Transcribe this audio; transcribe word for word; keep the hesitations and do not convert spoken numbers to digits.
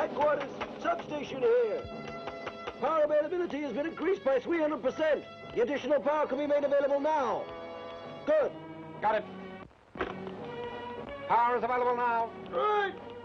headquarters. Substation here. Power availability has been increased by three hundred percent. The additional power can be made available now. Good. Got it. Power is available now. Right.